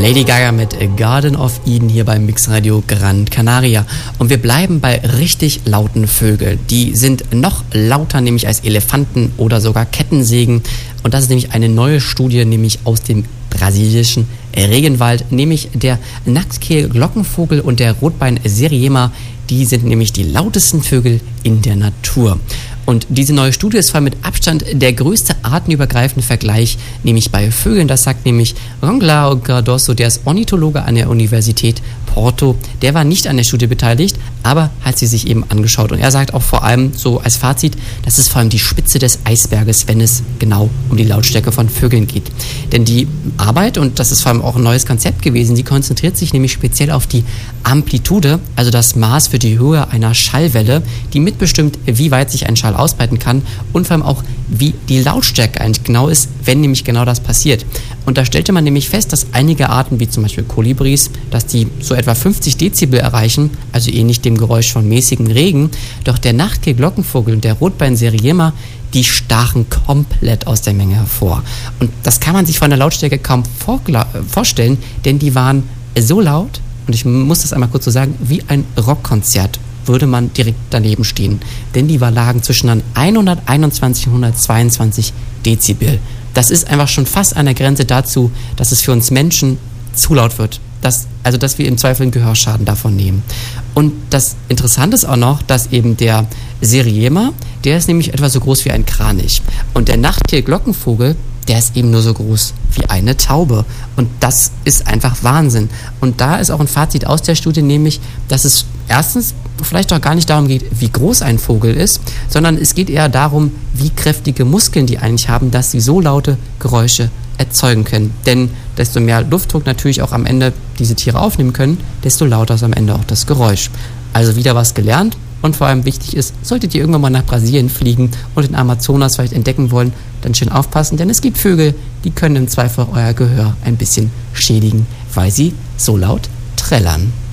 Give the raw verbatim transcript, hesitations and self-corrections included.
Lady Gaga mit Garden of Eden hier beim Mixradio Gran Canaria. Und wir bleiben bei richtig lauten Vögeln. Die sind noch lauter, nämlich als Elefanten oder sogar Kettensägen. Und das ist nämlich eine neue Studie, nämlich aus dem brasilischen Regenwald, nämlich der Nacktkehl-Glockenvogel und der Rotbein-Seriema. Die sind nämlich die lautesten Vögel in der Natur. Und diese neue Studie ist vor allem mit Abstand der größte artenübergreifende Vergleich, nämlich bei Vögeln. Das sagt nämlich Ronglao Cardoso, der ist Ornithologe an der Universität Porto. Der war nicht an der Studie beteiligt, aber hat sie sich eben angeschaut. Und er sagt auch vor allem so als Fazit, das ist vor allem die Spitze des Eisberges, wenn es genau um die Lautstärke von Vögeln geht. Denn die Arbeit, und das ist vor allem auch ein neues Konzept gewesen, die konzentriert sich nämlich speziell auf die Amplitude, also das Maß für die Höhe einer Schallwelle, die mitbestimmt, wie weit sich ein Schall ausbreiten kann und vor allem auch, wie die Lautstärke eigentlich genau ist, wenn nämlich genau das passiert. Und da stellte man nämlich fest, dass einige Arten, wie zum Beispiel Kolibris, dass die so etwa fünfzig Dezibel erreichen, also ähnlich dem Geräusch von mäßigem Regen, doch der Nachtkehl-Glockenvogel und der Rotbein-Seriema, die stachen komplett aus der Menge hervor. Und das kann man sich von der Lautstärke kaum vorgla- vorstellen, denn die waren so laut, und ich muss das einmal kurz so sagen, wie ein Rockkonzert würde man direkt daneben stehen. Denn die lagen zwischen hunderteinundzwanzig und hundertzweiundzwanzig Dezibel. Das ist einfach schon fast an der Grenze dazu, dass es für uns Menschen zu laut wird. Das, also, dass wir im Zweifel einen Gehörschaden davon nehmen. Und das Interessante ist auch noch, dass eben der Seriema, der ist nämlich etwa so groß wie ein Kranich. Und der Nachtkehl-Glockenvogel, der ist eben nur so groß wie eine Taube. Und das ist einfach Wahnsinn. Und da ist auch ein Fazit aus der Studie, nämlich, dass es erstens vielleicht auch gar nicht darum geht, wie groß ein Vogel ist, sondern es geht eher darum, wie kräftige Muskeln die eigentlich haben, dass sie so laute Geräusche erzeugen können. Denn desto mehr Luftdruck natürlich auch am Ende diese Tiere aufnehmen können, desto lauter ist am Ende auch das Geräusch. Also wieder was gelernt. Und vor allem wichtig ist, solltet ihr irgendwann mal nach Brasilien fliegen und den Amazonas vielleicht entdecken wollen, dann schön aufpassen, denn es gibt Vögel, die können im Zweifel euer Gehör ein bisschen schädigen, weil sie so laut trällern.